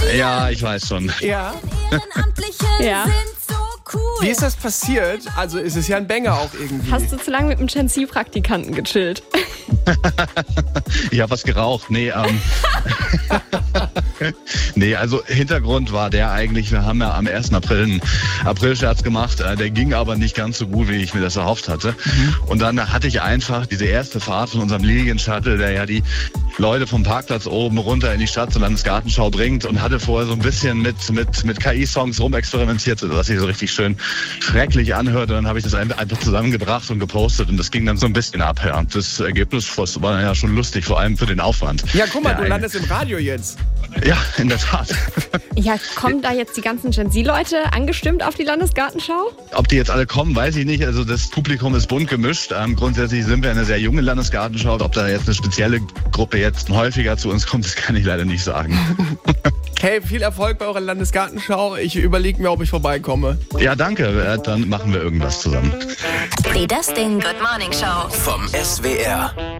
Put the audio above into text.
Ja, ich weiß schon. Ja. Ja. Wie ist das passiert? Also es ist ja ein Banger auch irgendwie. Hast du zu lange mit dem Gen Z-Praktikanten gechillt? Ich habe was geraucht. Nee, also Hintergrund war der eigentlich, wir haben ja am 1. April einen Aprilscherz gemacht, der ging aber nicht ganz so gut, wie ich mir das erhofft hatte. Und dann hatte ich einfach diese erste Fahrt von unserem Lilien-Shuttle, der ja die Leute vom Parkplatz oben runter in die Stadt zur Landesgartenschau bringt, und hatte vorher so ein bisschen mit KI-Songs rumexperimentiert, was sich so richtig schön schrecklich anhört. Und dann habe ich das einfach zusammengebracht und gepostet, und das ging dann so ein bisschen ab. Ja. Und das Ergebnis war ja schon lustig, vor allem für den Aufwand. Ja, guck mal, du landest im Radio jetzt. Ja, in der Tat. Ja, kommen da jetzt die ganzen Gen Z-Leute angestimmt auf die Landesgartenschau? Ob die jetzt alle kommen, weiß ich nicht. Also das Publikum ist bunt gemischt. Grundsätzlich sind wir eine sehr junge Landesgartenschau. Ob da jetzt eine spezielle Gruppe jetzt häufiger zu uns kommt, das kann ich leider nicht sagen. Hey, viel Erfolg bei eurer Landesgartenschau. Ich überlege mir, ob ich vorbeikomme. Ja, danke. Dann machen wir irgendwas zusammen. Die Dustin Good Morning Show vom SWR.